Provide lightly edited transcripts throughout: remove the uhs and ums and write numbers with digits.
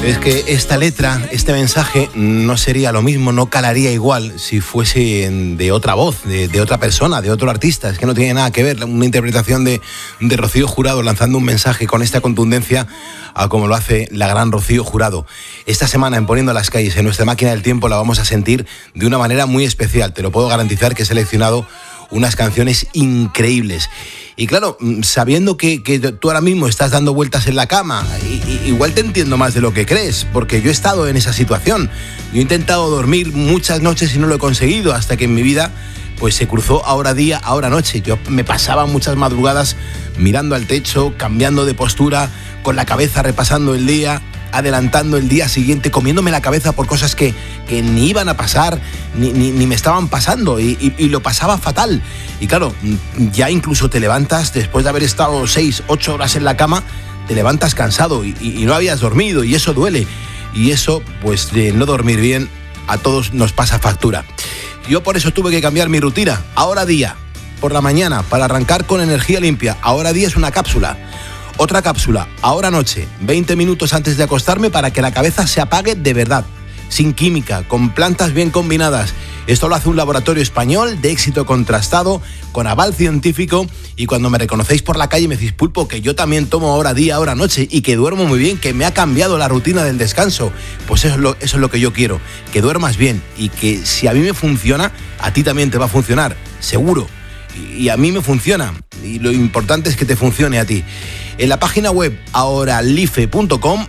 Es que esta letra, este mensaje, no sería lo mismo, no calaría igual si fuese de otra voz, de otra persona, de otro artista. Es que no tiene nada que ver una interpretación de Rocío Jurado lanzando un mensaje con esta contundencia a como lo hace la gran Rocío Jurado. Esta semana en Poniendo las Calles, en nuestra máquina del tiempo, la vamos a sentir de una manera muy especial. Te lo puedo garantizar, que he seleccionado unas canciones increíbles. Y claro, sabiendo que tú ahora mismo estás dando vueltas en la cama, igual te entiendo más de lo que crees, porque yo he estado en esa situación. Yo he intentado dormir muchas noches y no lo he conseguido, hasta que en mi vida pues se cruzó ahora día, ahora noche. Yo me pasaba muchas madrugadas mirando al techo, cambiando de postura, con la cabeza repasando el día, adelantando el día siguiente, comiéndome la cabeza por cosas que ni iban a pasar, ni me estaban pasando, y lo pasaba fatal. Y claro, ya incluso te levantas, después de haber estado 6, 8 horas en la cama, te levantas cansado y no habías dormido, y eso duele. Y eso, pues de no dormir bien, a todos nos pasa factura. Yo por eso tuve que cambiar mi rutina. Ahora día, por la mañana, para arrancar con energía limpia. Ahora día es una cápsula. Otra cápsula, ahora noche, 20 minutos antes de acostarme, para que la cabeza se apague de verdad, sin química, con plantas bien combinadas. Esto lo hace un laboratorio español de éxito contrastado, con aval científico, y cuando me reconocéis por la calle me decís: Pulpo, que yo también tomo ahora día, ahora noche, y que duermo muy bien, que me ha cambiado la rutina del descanso. Pues eso es lo que yo quiero, que duermas bien, y que si a mí me funciona, a ti también te va a funcionar, seguro. Y a mí me funciona, y lo importante es que te funcione a ti. En la página web ahoralife.com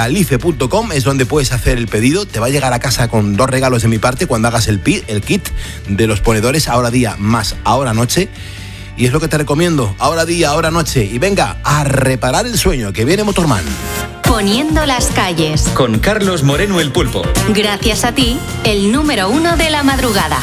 es donde puedes hacer el pedido. Te va a llegar a casa con 2 regalos de mi parte cuando hagas el kit de los ponedores ahora día más ahora noche. Y es lo que te recomiendo, ahora día, ahora noche. Y venga, a reparar el sueño, que viene Motorman. Poniendo las calles. Con Carlos Moreno, el Pulpo. Gracias a ti, el número 1 de la madrugada.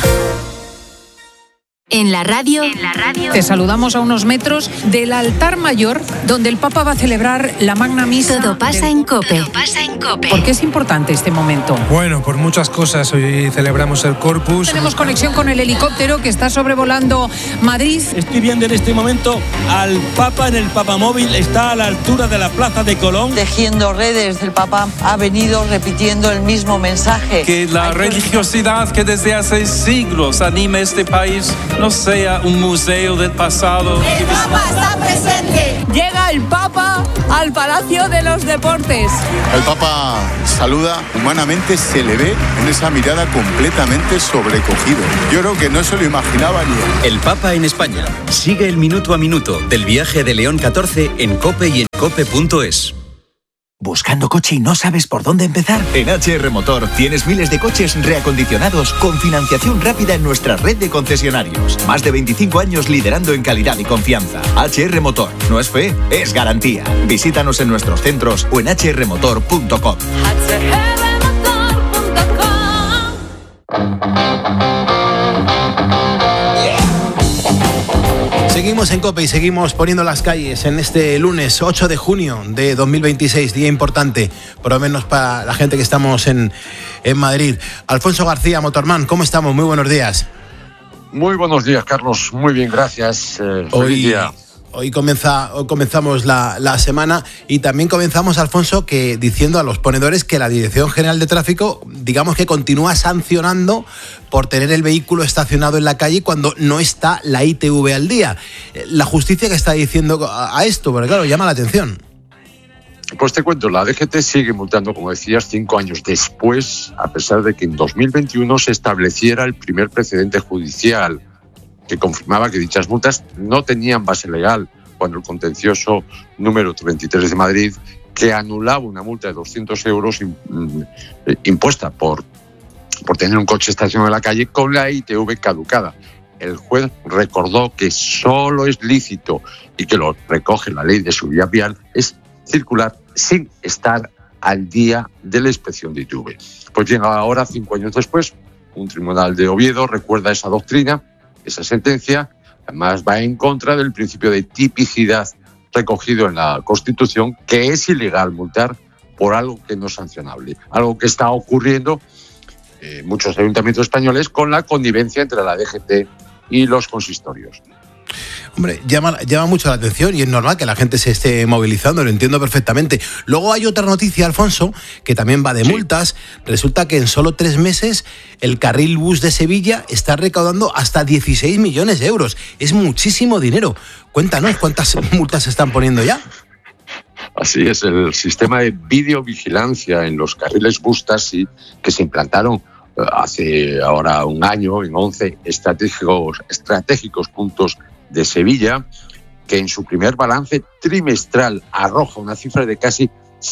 En la radio. Te saludamos a unos metros del altar mayor, donde el Papa va a celebrar la Magna Misa. Todo pasa en COPE. ¿Por qué es importante este momento? Bueno, por muchas cosas. Hoy celebramos el Corpus. Tenemos conexión con el helicóptero que está sobrevolando Madrid. Estoy viendo en este momento al Papa en el Papamóvil. Está a la altura de la Plaza de Colón. Tejiendo redes, el Papa ha venido repitiendo el mismo mensaje. Que la religiosidad que desde hace siglos anima este país no sea un museo del pasado. El Papa está presente. Llega el Papa al Palacio de los Deportes. El Papa saluda, humanamente se le ve en esa mirada completamente sobrecogido. Yo creo que no se lo imaginaba ni él. El Papa en España. Sigue el minuto a minuto del viaje de León XIV en COPE y en cope.es. ¿Buscando coche y no sabes por dónde empezar? En HR Motor tienes miles de coches reacondicionados con financiación rápida en nuestra red de concesionarios. Más de 25 años liderando en calidad y confianza. HR Motor. No es fe, es garantía. Visítanos en nuestros centros o en hrmotor.com. Seguimos en COPE y seguimos poniendo las calles en este lunes 8 de junio de 2026, día importante, por lo menos para la gente que estamos en Madrid. Alfonso García, Motorman, ¿cómo estamos? Muy buenos días. Muy buenos días, Carlos. Muy bien, gracias. Feliz día. Hoy comenzamos la semana, y también comenzamos, Alfonso, que diciendo a los ponedores que la Dirección General de Tráfico, digamos que continúa sancionando por tener el vehículo estacionado en la calle cuando no está la ITV al día. La justicia, que está diciendo a esto, porque claro, llama la atención. Pues te cuento, la DGT sigue multando, como decías, 5 años después, a pesar de que en 2021 se estableciera el primer precedente judicial que confirmaba que dichas multas no tenían base legal, cuando el contencioso número 33 de Madrid, que anulaba una multa de 200 euros impuesta por tener un coche estacionado en la calle con la ITV caducada. El juez recordó que solo es lícito, y que lo recoge la ley de seguridad vial, es circular sin estar al día de la inspección de ITV. Pues bien, ahora, 5 años después, un tribunal de Oviedo recuerda esa doctrina. Esa sentencia, además, va en contra del principio de tipicidad recogido en la Constitución, que es ilegal multar por algo que no es sancionable. Algo que está ocurriendo en muchos ayuntamientos españoles con la connivencia entre la DGT y los consistorios. Hombre, llama mucho la atención y es normal que la gente se esté movilizando, lo entiendo perfectamente. Luego hay otra noticia, Alfonso, que también va de multas. Resulta que en solo 3 meses el carril bus de Sevilla está recaudando hasta 16 millones de euros. Es muchísimo dinero. Cuéntanos, ¿cuántas multas se están poniendo ya? Así es, el sistema de videovigilancia en los carriles bus taxi que se implantaron hace ahora un año en 11 estratégicos puntos de Sevilla, que en su primer balance trimestral arroja una cifra de casi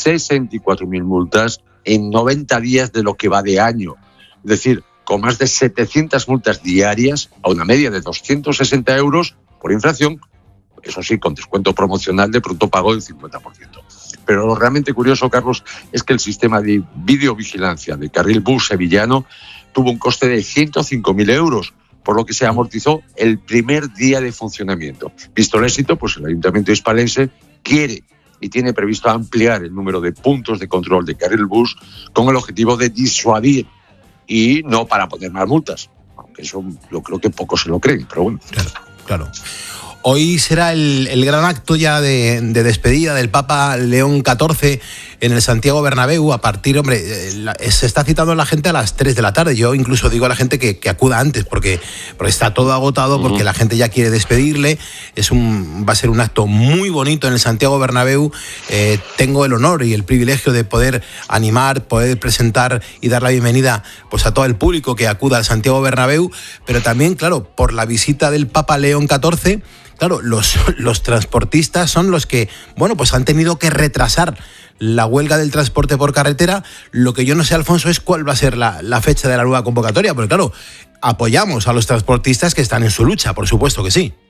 64.000 multas en 90 días de lo que va de año. Es decir, con más de 700 multas diarias a una media de 260 euros por infracción, eso sí, con descuento promocional de pronto pago del 50%. Pero lo realmente curioso, Carlos, es que el sistema de videovigilancia del carril bus sevillano tuvo un coste de 105.000 euros, por lo que se amortizó el primer día de funcionamiento. Visto el éxito, pues el Ayuntamiento hispalense quiere y tiene previsto ampliar el número de puntos de control de carril bus con el objetivo de disuadir y no para poner más multas. Aunque eso yo creo que pocos se lo creen, pero bueno. Claro. Hoy será el gran acto ya de despedida del Papa León XIV en el Santiago Bernabéu. A partir, se está citando a la gente a las 3 de la tarde. Yo incluso digo a la gente que acuda antes porque está todo agotado, porque la gente ya quiere despedirle. Va a ser un acto muy bonito en el Santiago Bernabéu. Tengo el honor y el privilegio de poder animar, poder presentar y dar la bienvenida pues a todo el público que acuda al Santiago Bernabéu, pero también, claro, por la visita del Papa León XIV. Claro, los transportistas son los que, pues han tenido que retrasar la huelga del transporte por carretera. Lo que yo no sé, Alfonso, es cuál va a ser la fecha de la nueva convocatoria, porque claro, apoyamos a los transportistas que están en su lucha, por supuesto que sí.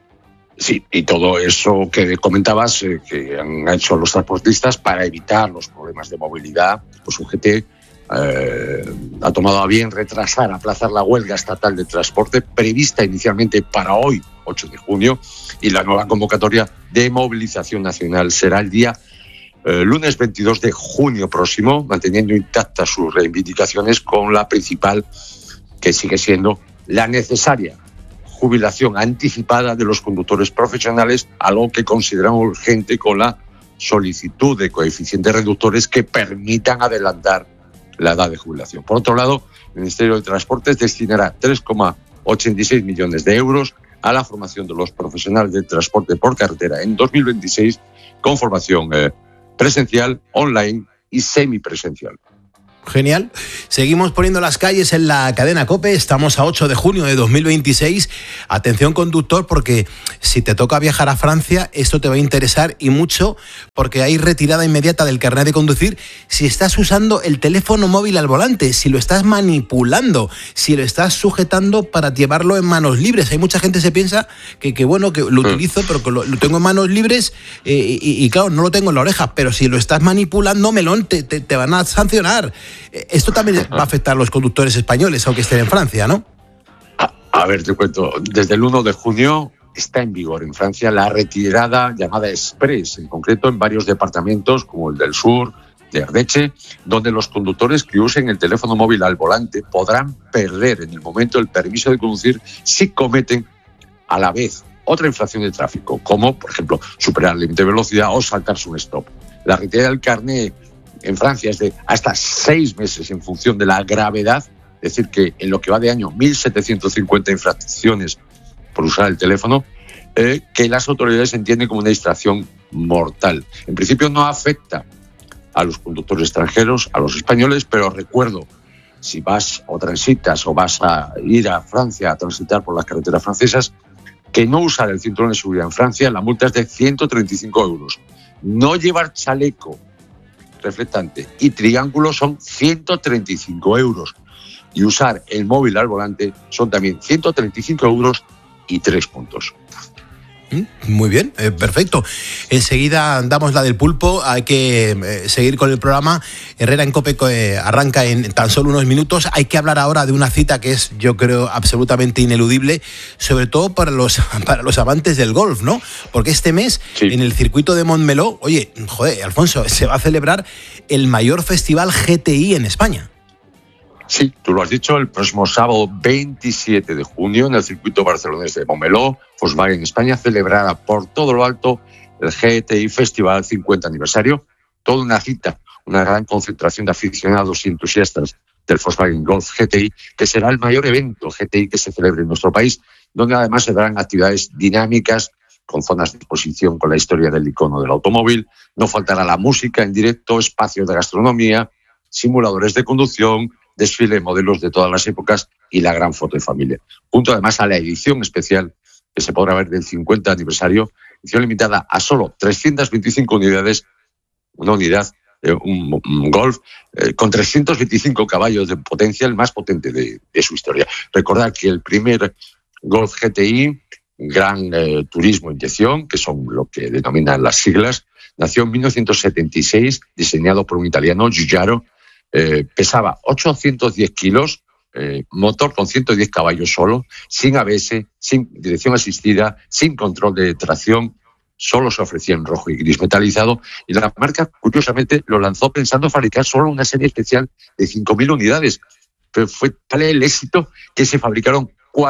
Sí, y todo eso que comentabas, que han hecho los transportistas para evitar los problemas de movilidad, pues UGT ha tomado a bien aplazar la huelga estatal de transporte prevista inicialmente para hoy, 8 de junio, y la nueva convocatoria de movilización nacional será el día lunes 22 de junio próximo, manteniendo intactas sus reivindicaciones con la principal, que sigue siendo la necesaria jubilación anticipada de los conductores profesionales, algo que consideramos urgente con la solicitud de coeficientes reductores que permitan adelantar la edad de jubilación. Por otro lado, el Ministerio de Transportes destinará 3,86 millones de euros a la formación de los profesionales del transporte por carretera en 2026 con formación presencial, online y semipresencial. Genial. Seguimos poniendo las calles en la cadena COPE. Estamos a 8 de junio de 2026. Atención, conductor, porque si te toca viajar a Francia, esto te va a interesar y mucho, porque hay retirada inmediata del carnet de conducir si estás usando el teléfono móvil al volante, si lo estás manipulando, si lo estás sujetando para llevarlo en manos libres. Hay mucha gente que se piensa que lo utilizo, pero que lo tengo en manos libres y claro, no lo tengo en la oreja, pero si lo estás manipulando, melón, te van a sancionar. Esto también va a afectar a los conductores españoles, aunque estén en Francia, ¿no? A ver, te cuento. Desde el 1 de junio está en vigor en Francia la retirada llamada Express, en concreto en varios departamentos, como el del sur, de Ardèche, donde los conductores que usen el teléfono móvil al volante podrán perder en el momento el permiso de conducir si cometen a la vez otra infracción de tráfico, como, por ejemplo, superar el límite de velocidad o saltarse un stop. La retirada del carnet en Francia es de hasta 6 meses en función de la gravedad, es decir, que en lo que va de año 1.750 infracciones por usar el teléfono, que las autoridades entienden como una distracción mortal. En principio no afecta a los conductores extranjeros, a los españoles, pero recuerdo, si vas o transitas o vas a ir a Francia a transitar por las carreteras francesas, que no usar el cinturón de seguridad en Francia, la multa es de 135 euros. No llevar chaleco reflectante y triángulo son 135 euros. Y usar el móvil al volante son también 135 euros y 3 puntos. Muy bien, perfecto. Enseguida damos la del pulpo, hay que seguir con el programa. Herrera en COPE arranca en tan solo unos minutos. Hay que hablar ahora de una cita que es, yo creo, absolutamente ineludible, sobre todo para los amantes del golf, ¿no? Porque este mes, en el circuito de Montmeló, Alfonso, se va a celebrar el mayor festival GTI en España. Sí, tú lo has dicho, el próximo sábado 27 de junio en el circuito barcelonés de Montmeló, Volkswagen España celebrará por todo lo alto el GTI Festival 50 aniversario, toda una cita, una gran concentración de aficionados y entusiastas del Volkswagen Golf GTI, que será el mayor evento GTI que se celebre en nuestro país, donde además se darán actividades dinámicas con zonas de exposición con la historia del icono del automóvil, no faltará la música en directo, espacios de gastronomía, simuladores de conducción, desfile de modelos de todas las épocas y la gran foto de familia. Junto además a la edición especial que se podrá ver del 50 aniversario, edición limitada a solo 325 unidades, una unidad, un Golf con 325 caballos de potencia, el más potente de su historia. Recordad que el primer Golf GTI, Gran Turismo Inyección, que son lo que denominan las siglas, nació en 1976, diseñado por un italiano, Giugiaro, pesaba 810 kilos, motor con 110 caballos solo, sin ABS, sin dirección asistida, sin control de tracción, solo se ofrecía en rojo y gris metalizado, y la marca, curiosamente, lo lanzó pensando fabricar solo una serie especial de 5.000 unidades, pero fue tal el éxito que se fabricaron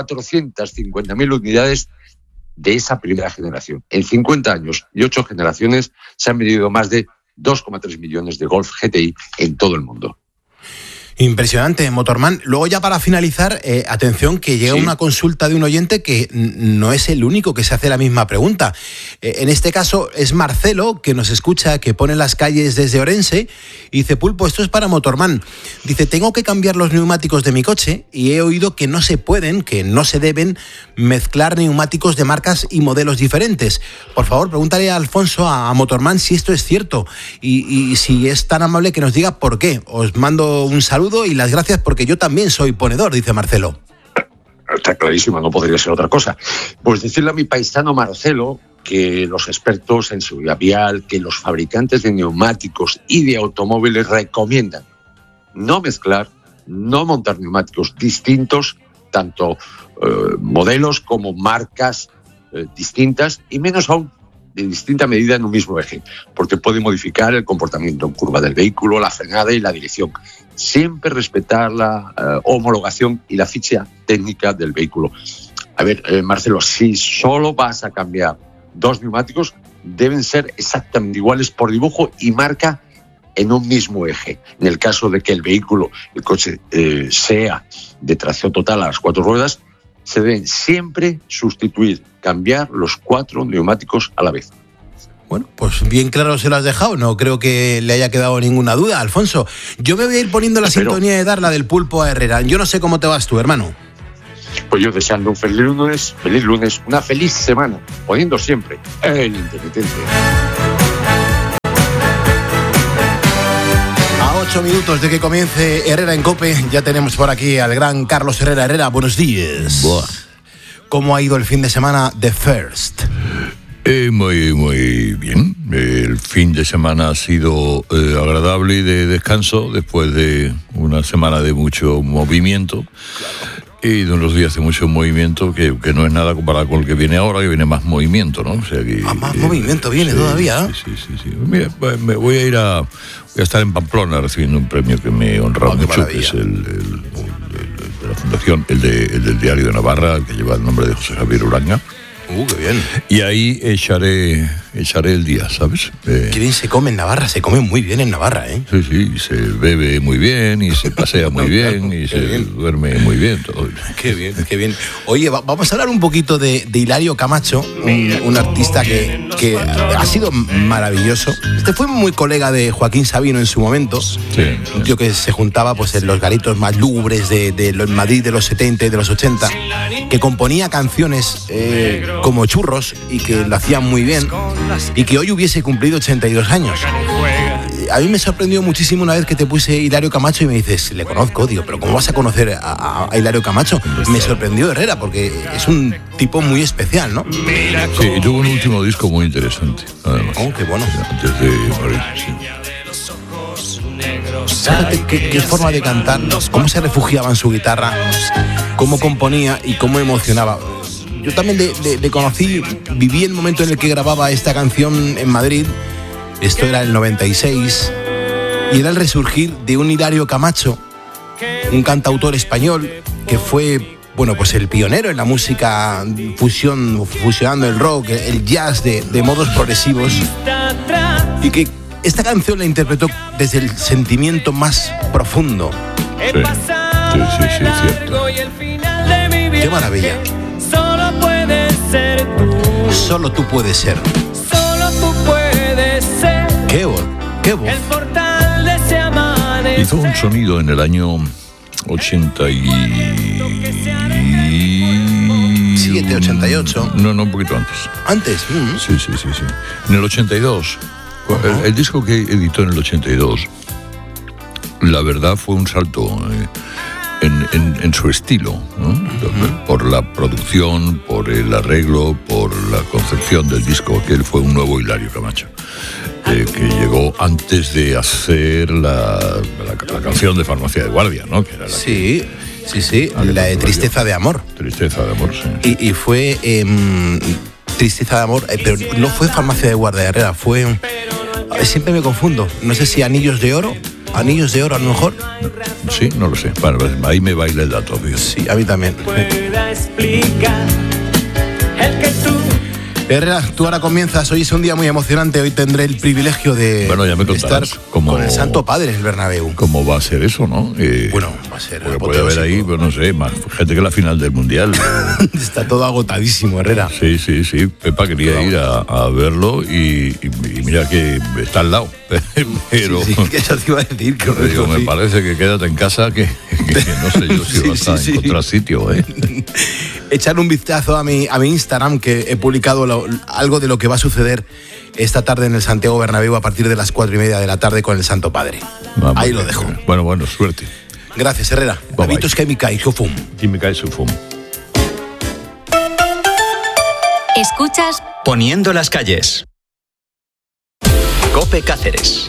450.000 unidades de esa primera generación. En 50 años y 8 generaciones se han vendido más de 2,3 millones de Golf GTI en todo el mundo. Impresionante, Motorman. Luego ya para finalizar, atención, que llega una consulta de un oyente que no es el único que se hace la misma pregunta. En este caso es Marcelo, que nos escucha, que pone las calles desde Orense, y dice: Pulpo, esto es para Motorman. Dice: tengo que cambiar los neumáticos de mi coche y he oído que no se pueden, que no se deben mezclar neumáticos de marcas y modelos diferentes. Por favor, pregúntale a Alfonso, a Motorman, si esto es cierto y si es tan amable que nos diga por qué. Os mando un saludo y las gracias, porque yo también soy ponedor, dice Marcelo. Está clarísimo, no podría ser otra cosa. Pues decirle a mi paisano Marcelo que los expertos en seguridad vial, que los fabricantes de neumáticos y de automóviles recomiendan no mezclar, no montar neumáticos distintos, tanto modelos como marcas distintas, y menos aún de distinta medida en un mismo eje, porque puede modificar el comportamiento en curva del vehículo, la frenada y la dirección. Siempre respetar la homologación y la ficha técnica del vehículo. A ver, Marcelo, si solo vas a cambiar 2 neumáticos, deben ser exactamente iguales por dibujo y marca en un mismo eje. En el caso de que el vehículo, el coche, sea de tracción total a las 4 ruedas, se deben siempre sustituir, cambiar los 4 neumáticos a la vez. Bueno, pues bien claro se lo has dejado, no creo que le haya quedado ninguna duda, Alfonso. Yo me voy a ir poniendo la sintonía de Darla del Pulpo a Herrera. Yo no sé cómo te vas tú, hermano. Pues yo deseando un feliz lunes, una feliz semana, poniendo siempre el intermitente. A 8 minutos de que comience Herrera en COPE, ya tenemos por aquí al gran Carlos Herrera. Herrera, buenos días. Buah. ¿Cómo ha ido el fin de semana de First? Muy bien. El fin de semana ha sido agradable y de descanso después de una semana de mucho movimiento. Y de unos días de mucho movimiento que no es nada comparado con el que viene ahora, que viene más movimiento, ¿no? O sea que, más movimiento viene todavía. Sí. Mira, me voy a estar en Pamplona recibiendo un premio que me honra mucho, que es el de la Fundación, el del Diario de Navarra, el que lleva el nombre de José Javier Uranga. Qué bien. Y ahí echaré el día, ¿sabes? Qué bien se come en Navarra, se come muy bien en Navarra, ¿eh? Sí, se bebe muy bien y se pasea muy bien y se duerme muy bien, todo. Qué bien. Oye, vamos a hablar un poquito de Hilario Camacho, un artista que ha sido maravilloso. Este fue muy colega de Joaquín Sabino en su momento. Sí. Un tío que se juntaba pues en los garitos más lúgubres de Madrid de los 70 y de los 80, que componía canciones como Churros y que lo hacía muy bien, y que hoy hubiese cumplido 82 años. A mí me sorprendió muchísimo una vez que te puse Hilario Camacho y me dices: le conozco, digo, pero ¿cómo vas a conocer a Hilario Camacho? Me sorprendió Herrera, porque es un tipo muy especial, ¿no? Sí, y tuvo un último disco muy interesante, además. Qué bueno. Antes de morir, sí. Fíjate qué forma de cantar, cómo se refugiaba en su guitarra, cómo componía y cómo emocionaba. Yo también le conocí, viví el momento en el que grababa esta canción en Madrid. Esto era el 96 y era el resurgir de un Hilario Camacho un cantautor español que fue, bueno, pues el pionero en la música fusionando el rock, el jazz de modos progresivos, y que esta canción la interpretó desde el sentimiento más profundo. Sí, cierto. Qué maravilla. Solo puedes ser tú. Solo tú puedes ser. Solo tú puedes ser. Qué voz. El portal de ese amanecer. Hizo un sonido en el año 87, 88. No, un poquito antes. ¿Antes? Sí. En el 82. El disco que editó en el 82, la verdad fue un salto en su estilo, ¿no? Por la producción, por el arreglo, por la concepción del disco, que él fue un nuevo Hilario Camacho, que llegó antes de hacer la canción de Farmacia de Guardia, ¿no? Que era la la de Tristeza de Amor. Tristeza de Amor, sí. Y fue Tristeza de Amor, pero no fue Farmacia de Guardia Herrera, fue... Siempre me confundo, no sé si Anillos de Oro a lo mejor. Sí, no lo sé. Bueno, ahí me baila el dato, tío. Sí, a mí también. Pueda explicar el que tú. Herrera, tú ahora comienzas. Hoy es un día muy emocionante. Hoy tendré el privilegio de estar con el Santo Padre en el Bernabéu. ¿Cómo va a ser eso, no? Bueno, va a ser. Porque puede haber ahí, pues no sé, más gente que la final del Mundial. Está todo agotadísimo, Herrera. Sí. Pepa quería ir a verlo y mira que está al lado. Pero que eso te iba a decir. Digo, me parece que quédate en casa, que no sé yo si vas a encontrar sitio, Echar un vistazo a mi Instagram, que he publicado algo de lo que va a suceder esta tarde en el Santiago Bernabéu a partir de las 4:30 de la tarde con el Santo Padre. Ahí lo dejo. Bueno, suerte. Gracias, Herrera. Babitos que me cae, Sufum. Escuchas Poniendo las calles. COPE Cáceres.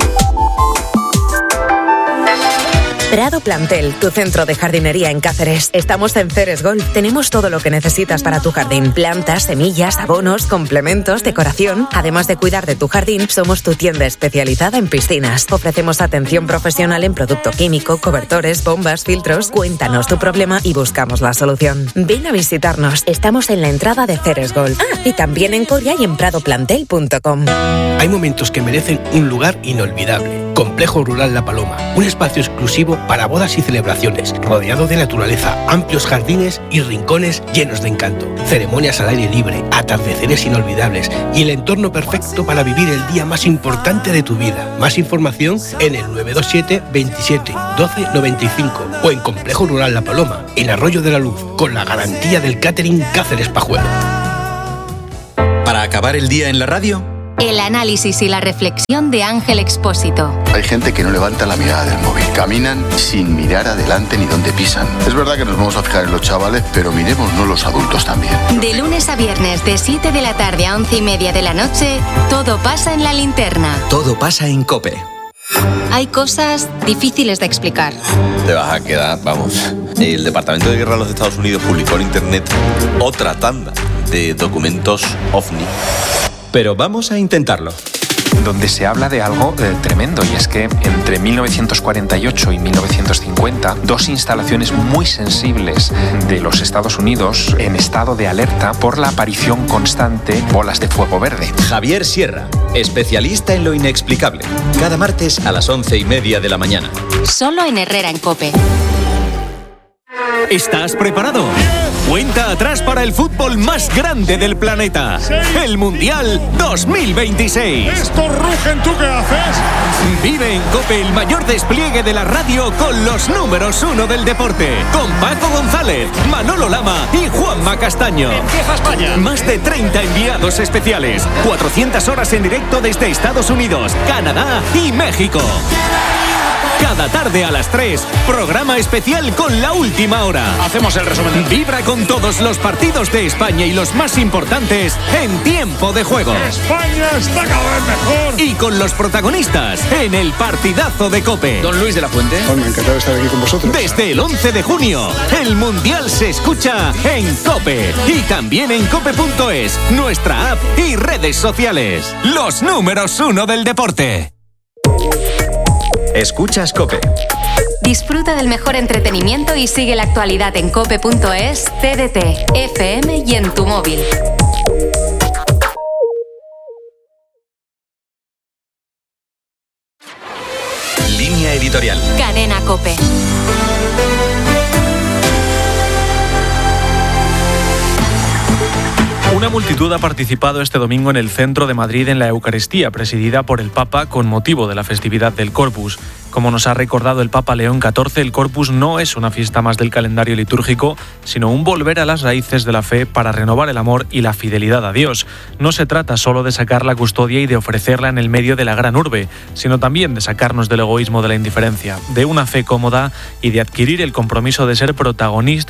Prado Plantel, tu centro de jardinería en Cáceres. Estamos en Ceres Golf. Tenemos todo lo que necesitas para tu jardín. Plantas, semillas, abonos, complementos, decoración. Además de cuidar de tu jardín, somos tu tienda especializada en piscinas. Ofrecemos atención profesional en producto químico, cobertores, bombas, filtros. Cuéntanos tu problema y buscamos la solución. Ven a visitarnos. Estamos en la entrada de Ceres Golf. Y también en Coria y en pradoplantel.com. Hay momentos que merecen un lugar inolvidable. Complejo Rural La Paloma. Un espacio exclusivo para bodas y celebraciones, rodeado de naturaleza, amplios jardines y rincones llenos de encanto, ceremonias al aire libre, atardeceres inolvidables y el entorno perfecto para vivir el día más importante de tu vida. Más información en el 927 27 12 95 o en Complejo Rural La Paloma, en Arroyo de la Luz, con la garantía del catering Cáceres Pajuelo. Para acabar el día en la radio, el análisis y la reflexión de Ángel Expósito. Hay gente que no levanta la mirada del móvil. Caminan sin mirar adelante ni dónde pisan. Es verdad que nos vamos a fijar en los chavales, pero miremosnos los adultos también. De lunes a viernes, de 7 de la tarde a 11:30 de la noche, todo pasa en La Linterna. Todo pasa en COPE. Hay cosas difíciles de explicar. Te vas a quedar, vamos. El Departamento de Guerra de los Estados Unidos publicó en internet otra tanda de documentos OVNI. Pero vamos a intentarlo. Donde se habla de algo tremendo, y es que entre 1948 y 1950, dos instalaciones muy sensibles de los Estados Unidos en estado de alerta por la aparición constante de bolas de fuego verde. Javier Sierra, especialista en lo inexplicable. Cada martes a las 11:30 de la mañana. Solo en Herrera en COPE. ¿Estás preparado? Cuenta atrás para el fútbol más grande del planeta. El Mundial 2026. ¡Estos rugen! ¿Tú qué haces? Vive en COPE el mayor despliegue de la radio con los números 1 del deporte. Con Paco González, Manolo Lama y Juanma Castaño. ¡Empieza España! Más de 30 enviados especiales. 400 horas en directo desde Estados Unidos, Canadá y México. Cada tarde a las 3, programa especial con La Última Hora. Hacemos el resumen. Vibra con todos los partidos de España y los más importantes en tiempo de juego. España está cada vez mejor. Y con los protagonistas en el partidazo de COPE. Don Luis de la Fuente. Me encantado de estar aquí con vosotros. Desde el 11 de junio, el Mundial se escucha en COPE. Y también en cope.es, nuestra app y redes sociales. Los números 1 del deporte. Escuchas COPE. Disfruta del mejor entretenimiento y sigue la actualidad en cope.es, TDT, FM y en tu móvil. Línea editorial. Cadena Cope. Una multitud ha participado este domingo en el centro de Madrid en la Eucaristía, presidida por el Papa con motivo de la festividad del Corpus. Como nos ha recordado el Papa León XIV, el Corpus no es una fiesta más del calendario litúrgico, sino un volver a las raíces de la fe para renovar el amor y la fidelidad a Dios. No se trata solo de sacar la custodia y de ofrecerla en el medio de la gran urbe, sino también de sacarnos del egoísmo de la indiferencia, de una fe cómoda y de adquirir el compromiso de ser protagonistas